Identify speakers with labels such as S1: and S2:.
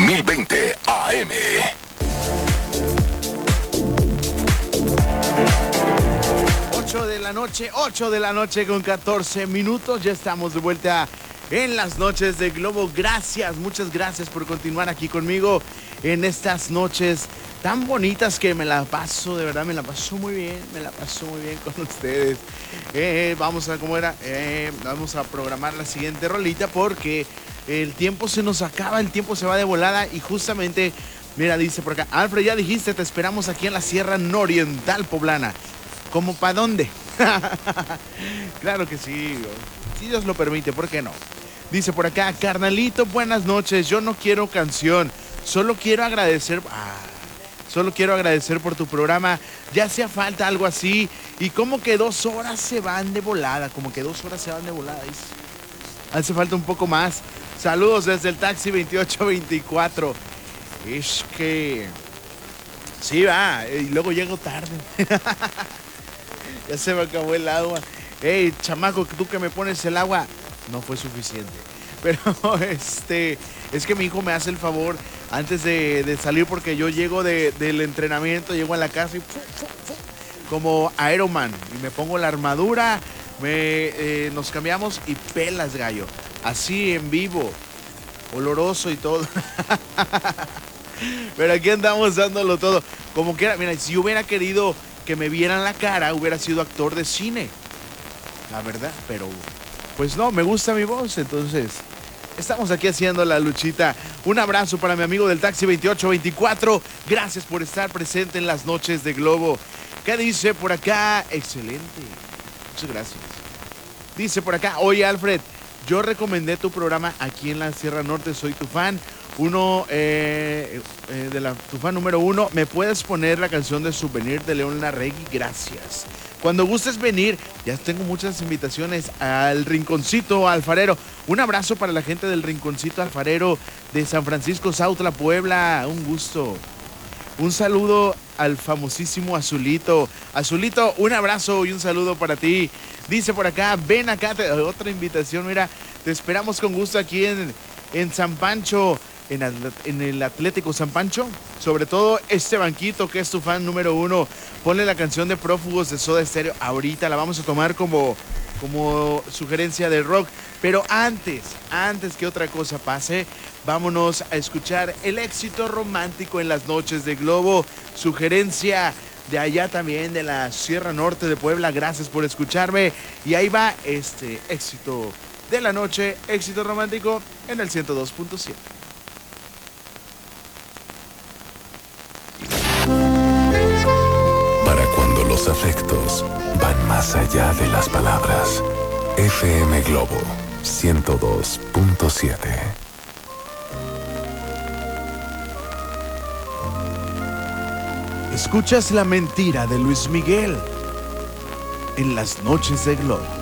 S1: 1020 AM.
S2: 8 de la noche con 14 minutos. Ya estamos de vuelta en las noches de Globo. Gracias, muchas gracias por continuar aquí conmigo en estas noches tan bonitas que me la paso, de verdad, me la paso muy bien con ustedes. Vamos a programar la siguiente rolita porque el tiempo se nos acaba, el tiempo se va de volada y justamente, mira, dice por acá, Alfred, ya dijiste, te esperamos aquí en la Sierra Nororiental Poblana. ¿Cómo para dónde? Claro que sí, si Dios lo permite, ¿por qué no? Dice por acá, carnalito, buenas noches, yo no quiero canción, solo quiero agradecer por tu programa, ya hacía falta algo así, y como que 2 horas se van de volada, dice. Hace falta un poco más. Saludos desde el taxi 2824. Es que sí va, y luego llego tarde. Ya se me acabó el agua. Hey, chamaco, tú que me pones el agua, no fue suficiente. Pero es que mi hijo me hace el favor antes de salir, porque yo llego del entrenamiento, llego a la casa y como Iron Man, y me pongo la armadura, nos cambiamos y pelas, gallo. Así en vivo, oloroso y todo. Pero aquí andamos dándolo todo. Como quiera, mira, si yo hubiera querido que me vieran la cara, hubiera sido actor de cine, la verdad, pero pues no, me gusta mi voz, entonces estamos aquí haciendo la luchita. Un abrazo para mi amigo del taxi 2824, gracias por estar presente en las noches de Globo. ¿Qué dice por acá? Excelente, muchas gracias. Dice por acá, oye Alfred, yo recomendé tu programa aquí en la Sierra Norte, soy tu fan. Tu fan número 1, ¿me puedes poner la canción de Souvenir de León Larregui? Gracias. Cuando gustes venir, ya tengo muchas invitaciones al Rinconcito Alfarero. Un abrazo para la gente del Rinconcito Alfarero de San Francisco, Sautla, Puebla. Un gusto. Un saludo al famosísimo Azulito. Azulito, un abrazo y un saludo para ti. Dice por acá, ven acá, otra invitación, mira, te esperamos con gusto aquí en San Pancho. En el Atlético San Pancho, sobre todo este banquito que es tu fan número 1, ponle la canción de Prófugos de Soda Stereo, ahorita la vamos a tomar como sugerencia de rock, pero antes que otra cosa pase, vámonos a escuchar el éxito romántico en las noches de Globo, sugerencia de allá también de la Sierra Norte de Puebla, gracias por escucharme, y ahí va este éxito de la noche, éxito romántico en el 102.7.
S1: Para cuando los afectos van más allá de las palabras. FM Globo 102.7.
S2: Escuchas La Mentira de Luis Miguel en las noches de Globo.